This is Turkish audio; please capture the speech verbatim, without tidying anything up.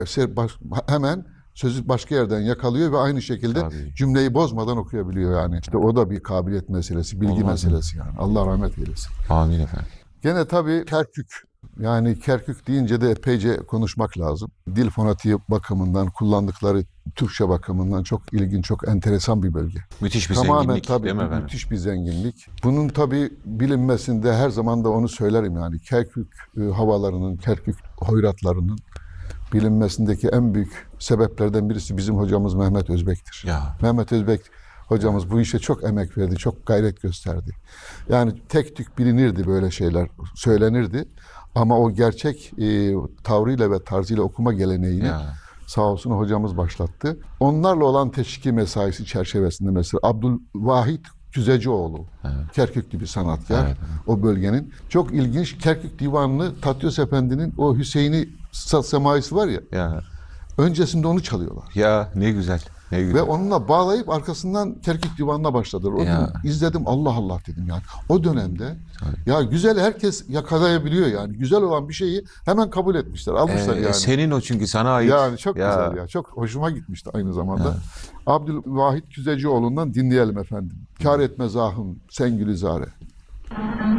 Eser baş, hemen sözü başka yerden yakalıyor ve aynı şekilde Tabii. cümleyi bozmadan okuyabiliyor yani. İşte o da bir kabiliyet meselesi, bilgi Olmaz mı? meselesi yani. Allah rahmet eylesin. Amin efendim. Gene tabii Kerkük. Yani Kerkük deyince de epeyce konuşmak lazım. Dil fonetiği bakımından, kullandıkları Türkçe bakımından çok ilginç, çok enteresan bir bölge. Müthiş bir Tamamen zenginlik tabii değil mi efendim? müthiş bir zenginlik. Bunun tabii bilinmesinde her zaman da onu söylerim yani. Kerkük e, havalarının, Kerkük hoyratlarının bilinmesindeki en büyük sebeplerden birisi bizim hocamız Mehmet Özbek'tir. Ya. Mehmet Özbek hocamız bu işe çok emek verdi, çok gayret gösterdi. Yani tek tük bilinirdi böyle şeyler, söylenirdi. Ama o gerçek e, tavrıyla ve tarzıyla okuma geleneğini Ya. sağ olsun hocamız başlattı. Onlarla olan teşviki mesaisi çerçevesinde mesela Abdülvahit Küzecioğlu, Evet. Kerküklü bir sanatkar, Evet. o bölgenin. Çok ilginç Kerkük Divanı'nı Tatyos Efendi'nin o Hüseyin'i Saz Semaisi var ya, Ya. öncesinde onu çalıyorlar. Ya ne güzel. Ne güzel. Ve onunla bağlayıp arkasından Kerkük Divanı'na başladılar. O Ya. gün izledim, Allah Allah dedim yani. O dönemde ya güzel herkes yakalayabiliyor yani. Güzel olan bir şeyi hemen kabul etmişler, almışlar Ee, yani. Senin o çünkü sana ait. Yani çok Ya. güzel ya. Çok hoşuma gitmişti aynı zamanda. Abdülvahit Küzecioğlu'ndan dinleyelim efendim. Kâr etmez ahım sen gülizare.